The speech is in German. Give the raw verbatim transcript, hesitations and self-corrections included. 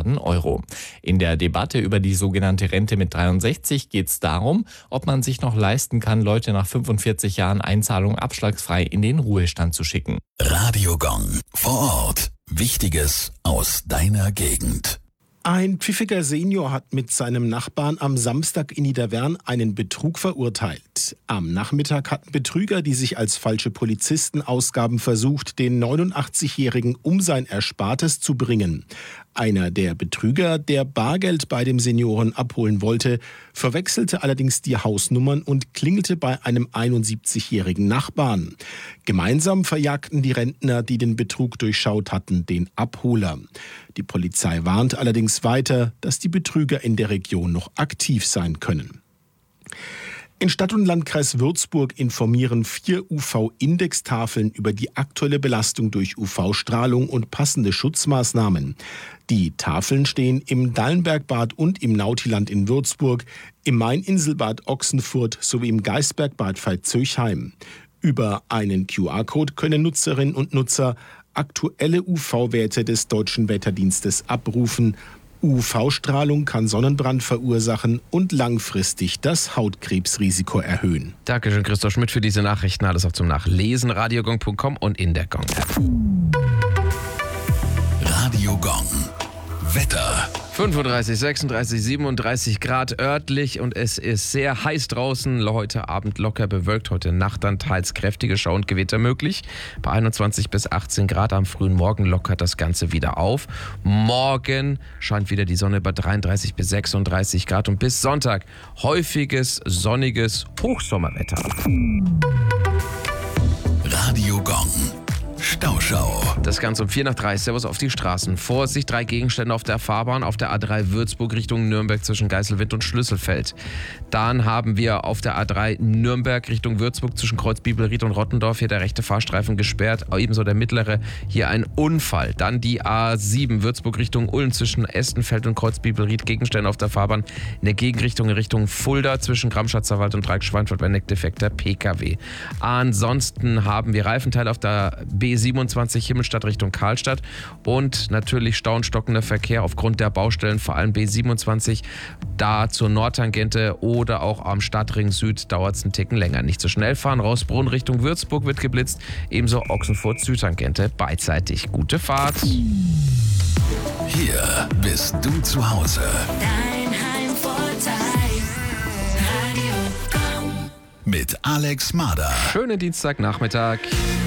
Milliarden Euro. In der Debatte über die sogenannte Rente mit dreiundsechzig geht es darum, ob man sich noch leisten kann, Leute nach fünfundvierzig Jahren Einzahlung abschlagsfrei in den Ruhestand zu schicken. Radio Gong vor Ort. Wichtiges aus deiner Gegend. Ein pfiffiger Senior hat mit seinem Nachbarn am Samstag in Niederwern einen Betrug verurteilt. Am Nachmittag hatten Betrüger, die sich als falsche Polizisten ausgaben, versucht, den neunundachtzigjährigen um sein Erspartes zu bringen. Einer der Betrüger, der Bargeld bei dem Senioren abholen wollte, verwechselte allerdings die Hausnummern und klingelte bei einem einundsiebzigjährigen Nachbarn. Gemeinsam verjagten die Rentner, die den Betrug durchschaut hatten, den Abholer. Die Polizei warnt allerdings weiter, dass die Betrüger in der Region noch aktiv sein können. In Stadt und Landkreis Würzburg informieren vier U V-Indextafeln über die aktuelle Belastung durch U V-Strahlung und passende Schutzmaßnahmen. Die Tafeln stehen im Dallenbergbad und im Nautiland in Würzburg, im Maininselbad Ochsenfurt sowie im Geisbergbad Veitshöchheim. Über einen Q R-Code können Nutzerinnen und Nutzer aktuelle U V-Werte des Deutschen Wetterdienstes abrufen. U V-Strahlung kann Sonnenbrand verursachen und langfristig das Hautkrebsrisiko erhöhen. Dankeschön, Christoph Schmidt, für diese Nachrichten. Alles auch zum Nachlesen. radiogong punkt com und in der Gong-App. Radio Gong. Wetter. fünfunddreißig, sechsunddreißig, siebenunddreißig Grad örtlich und es ist sehr heiß draußen. Heute Abend locker bewölkt, heute Nacht dann teils kräftige Schauer und Gewitter möglich. Bei einundzwanzig bis achtzehn Grad am frühen Morgen lockert das Ganze wieder auf. Morgen scheint wieder die Sonne bei dreiunddreißig bis sechsunddreißig Grad und bis Sonntag häufiges, sonniges Hochsommerwetter. Radio Gong. Stauschau. Das Ganze um vier nach drei. Servus auf die Straßen. Vorsicht, drei Gegenstände auf der Fahrbahn. Auf der A drei Würzburg Richtung Nürnberg zwischen Geiselwind und Schlüsselfeld. Dann haben wir auf der A drei Nürnberg Richtung Würzburg zwischen Kreuz Bibelried und Rottendorf. Hier der rechte Fahrstreifen gesperrt. Ebenso der mittlere. Hier ein Unfall. Dann die A sieben Würzburg Richtung Ulm zwischen Estenfeld und Kreuz Bibelried. Gegenstände auf der Fahrbahn. In der Gegenrichtung in Richtung Fulda zwischen Gramschatzer und Dreieck-Schweinfurt bei defekter P K W. Ansonsten haben wir Reifenteile auf der B siebenundzwanzig Himmelstadt Richtung Karlstadt und natürlich Stau und stockender Verkehr aufgrund der Baustellen, vor allem B siebenundzwanzig, da zur Nordtangente oder auch am Stadtring Süd dauert es einen Ticken länger. Nicht zu schnell fahren, Rausbrunn Richtung Würzburg wird geblitzt, ebenso Ochsenfurt Südtangente beidseitig. Gute Fahrt. Hier bist du zu Hause. Dein Heimvorteil. Radio Gong. Mit Alex Mader. Schönen Dienstagnachmittag.